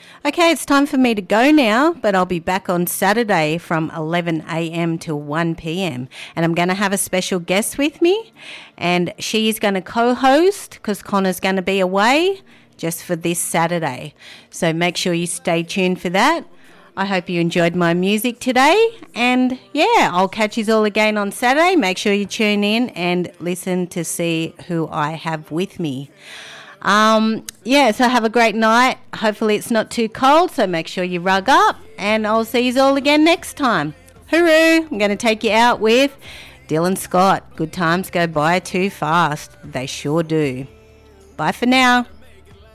Okay, it's time for me to go now, but I'll be back on Saturday from 11 a.m. till 1 p.m. And I'm going to have a special guest with me, and she is going to co-host because Connor's going to be away just for this Saturday. So make sure you stay tuned for that. I hope you enjoyed my music today, and yeah, I'll catch you all again on Saturday. Make sure you tune in and listen to see who I have with me. So have a great night. Hopefully it's not too cold, so make sure you rug up, and I'll see you all again next time. Hooroo! I'm going to take you out with Dylan Scott. Good times go by too fast. They sure do. Bye for now.